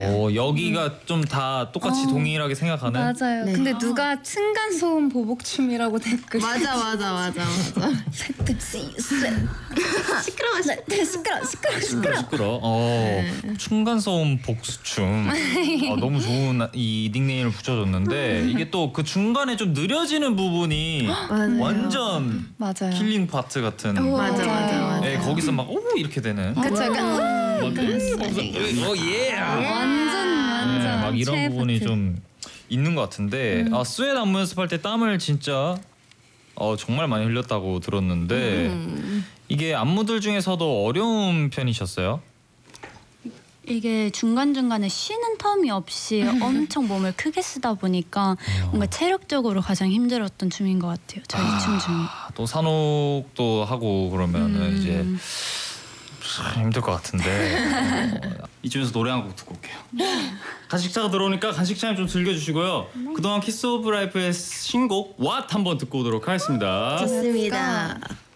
여기가 좀 다 똑같이 동일하게 생각하는. 맞아요. 네. 근데 누가 층간소음 보복춤이라고 댓글. 맞아. 시끄러. 층간소음 복수춤. 너무 좋은 이 닉네임을 붙여줬는데 이게 또 그 중간에 좀 느려지는 부분이 완전 맞아요. 힐링 파트 같은. 맞아. 네, 거기서 막 오 이렇게 되는. 그쵸, 약간 완전 막 이런 최애 부분이 파트. 좀 있는 것 같은데 스웨트 안무 연습할 때 땀을 진짜 정말 많이 흘렸다고 들었는데 이게 안무들 중에서도 어려운 편이셨어요? 이게 중간중간에 쉬는 텀이 없이 엄청 몸을 크게 쓰다 보니까 뭔가 체력적으로 가장 힘들었던 춤인 것 같아요. 저희 춤 중에. 또 산옥도 하고 그러면은 이제 힘들 것 같은데 이쯤에서 노래 한 곡 듣고 올게요. 간식차가 들어오니까 간식 타임 좀 즐겨주시고요. 그동안 키스 오브 라이프의 신곡 What 한번 듣고 오도록 하겠습니다. 좋습니다.